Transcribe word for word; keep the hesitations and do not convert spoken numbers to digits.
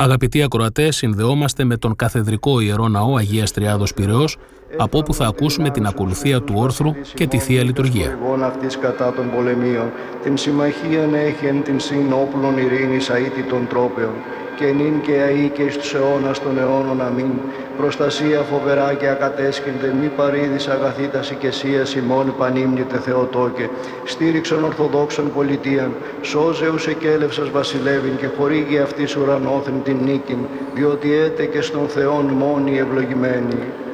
Αγαπητοί ακροατές, συνδεόμαστε με τον Καθεδρικό Ιερό Ναό Αγίας Τριάδος Πειραιώς, από όπου θα ακούσουμε την ακολουθία του όρθρου και τη Θεία Λειτουργία. Αυτής κατά των πολεμίων, την συμμαχίαν έχεν την συνόπλων ειρήνης αίτητων τρόπεων, και νυν και αεί και εις τους αιώνας των αιώνων αμήν. Προστασία φοβερά και ακατέσχυνται, μη παρήδης αγαθήτας οικεσίας ημών πανύμνητε Θεοτόκε. Στήριξον Ορθοδόξων πολιτείαν, σώζεους εκέλευσας βασιλεύειν και χορήγει αυτής ουρανόθεν την νίκην, διότι έτε και στον Θεόν μόνοι ευλογημένοι.